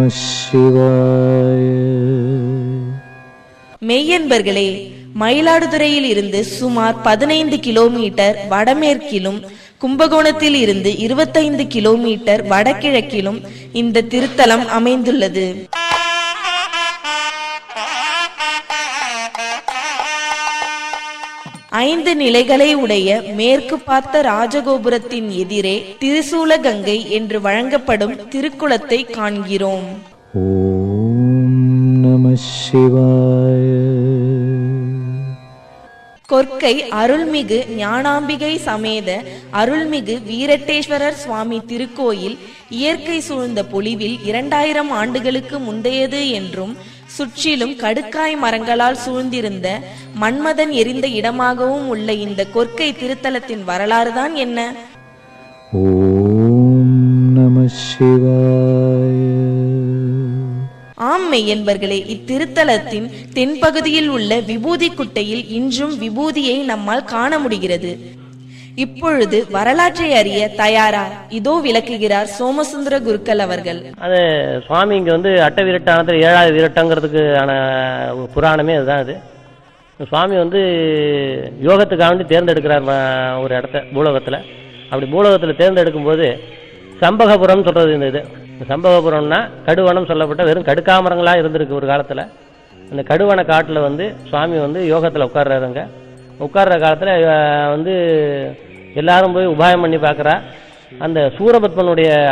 சிவாய. மெய்யன்பர்களே, மயிலாடுதுறையில் இருந்து சுமார் 15 கிலோமீட்டர் வடமேற்கிலும் கும்பகோணத்தில் இருந்து 25 கிலோமீட்டர் வடகிழக்கிலும் இந்த திருத்தலம் அமைந்துள்ளது. ஐந்து நிலைகளை உடைய மேற்கு பார்த்த ராஜகோபுரத்தின் எதிரே திரிசூலகங்கை என்று வழங்கப்படும் திருக்குளத்தை காண்கிறோம். ஓம் நம சிவாய. கொற்கை அருள்மிகு ஞானாம்பிகை சமேத அருள்மிகு வீரட்டேஸ்வரர் சுவாமி திருக்கோயில் இயற்கை சூழ்ந்த பொலிவில் 2000 ஆண்டுகளுக்கு முந்தையது என்றும் சுற்றிலும் கடுக்காய் மரங்களால் சூழ்ந்திருந்த மன்மதன் எரிந்த இடமாகவும் உள்ள இந்த கொற்கை திருத்தலத்தின் வரலாறுதான் என்ன? ஓம் நம சிவாய. ஆம் மெய்யன்பர்களே, இத்திருத்தலத்தின் தென்பகுதியில் உள்ள விபூதி குட்டையில் இன்றும் விபூதியை நம்மால் காண முடிகிறது. இப்பொழுது வரலாற்றை அறிய தயாரா? இதோ விளக்குகிறார் சோமசுந்தர குருக்கள் அவர்கள். அது சுவாமி இங்கே வந்து அட்ட வீரட்டானத்தில் 7வது வீரட்டங்கிறதுக்கு ஆன புராணமே அதுதான். அது சுவாமி வந்து யோகத்துக்காக வேண்டி தேர்ந்தெடுக்கிறார் ஒரு இடத்த பூலோகத்தில். அப்படி பூலோகத்தில் தேர்ந்தெடுக்கும் போது சம்பகபுரம் சொல்கிறது இந்த இது. சம்பகபுரம்னா கடுவனம் சொல்லப்பட்ட வெறும் கடுக்காமரங்களாக இருந்திருக்கு ஒரு காலத்தில். அந்த கடுவன காட்டில் வந்து சுவாமி வந்து யோகத்தில் உட்கார்றாருங்க. உட்கார்ற காலத்தில் வந்து எல்லாரும் போய் உபாயம் பண்ணி பார்க்குறா. அந்த சூரபத்மனுடைய